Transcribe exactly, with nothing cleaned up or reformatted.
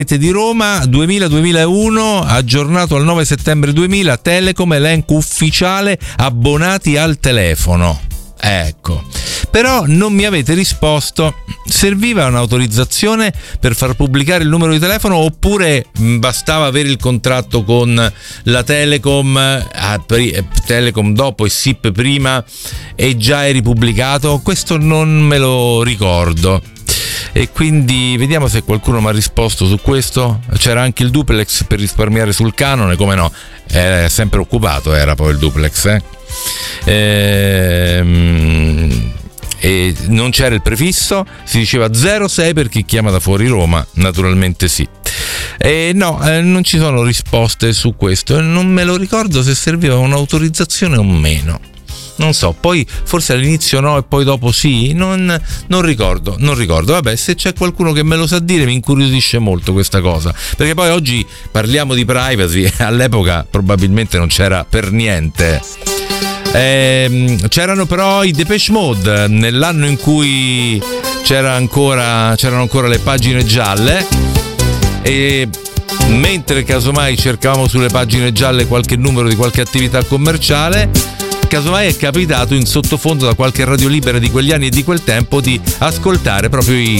di Roma duemila duemilauno, aggiornato al nove settembre duemila, Telecom, elenco ufficiale abbonati al telefono. Ecco, però non mi avete risposto. Serviva un'autorizzazione per far pubblicare il numero di telefono oppure bastava avere il contratto con la Telecom, ah, Telecom dopo e S I P prima e già eri pubblicato? Questo non me lo ricordo. E quindi vediamo se qualcuno mi ha risposto su questo. C'era anche il duplex per risparmiare sul canone, come no? Era sempre occupato, era poi il duplex, eh? Ehm, e non c'era il prefisso, si diceva zero sei per chi chiama da fuori Roma, naturalmente sì. E no, eh, non ci sono risposte su questo, non me lo ricordo se serviva un'autorizzazione o meno. Non so, poi forse all'inizio no e poi dopo sì, non, non ricordo, non ricordo. Vabbè, se c'è qualcuno che me lo sa dire mi incuriosisce molto questa cosa, perché poi oggi parliamo di privacy, all'epoca probabilmente non c'era per niente. Eh, c'erano però i Depeche Mode nell'anno in cui c'era ancora, c'erano ancora le pagine gialle, e mentre casomai cercavamo sulle pagine gialle qualche numero di qualche attività commerciale, casomai è capitato in sottofondo da qualche radio libera di quegli anni e di quel tempo di ascoltare proprio i